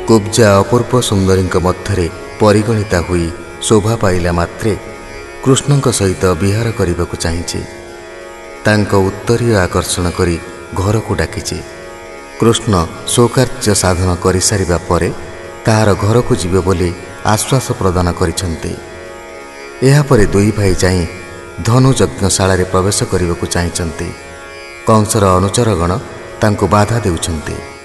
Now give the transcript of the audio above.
କୁବ୍ଜା ଅପୂର୍ବ ସୁନ୍ଦରୀଙ୍କ ମଧ୍ୟରେ ପରିଗଣିତା ହୋଇ ଶୋଭା ପାଇଲା ମାତ୍ରେ କୃଷ୍ଣଙ୍କ ସହିତ ବିହାର କରିବାକୁ ଚାହିଁଛି। ତାଙ୍କ ଉତ୍ତରୀୟ ଆକର୍ଷଣ କରି ଘରକୁ ଡାକିଛି। କୃଷ୍ଣ ସ୍ୱକାର୍ଯ୍ୟ ସାଧନ କରିସାରିବା ପରେ ତାହାର ଘରକୁ ଯିବେ ବୋଲି ଆଶ୍ୱାସ ପ୍ରଦାନ କରିଛନ୍ତି। ଏହାପରେ ଦୁଇ ଭାଇ ଯାଇ ଧନୁ ଯଜ୍ଞଶାଳାରେ ପ୍ରବେଶ କରିବାକୁ ଚାହିଁଛନ୍ତି। କଂସର ଅନୁଚରଗଣ ତାଙ୍କୁ ବାଧା ଦେଉଛନ୍ତି।